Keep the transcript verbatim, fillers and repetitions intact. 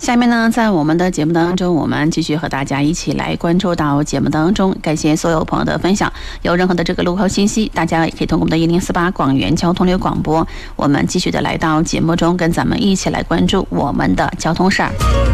下面呢，在我们的节目当中，我们继续和大家一起来关注到节目当中。感谢所有朋友的分享，有任何的这个路况信息，大家也可以通过我们的一零四八广元交通流广播，我们继续的来到节目中，跟咱们一起来关注我们的交通事儿。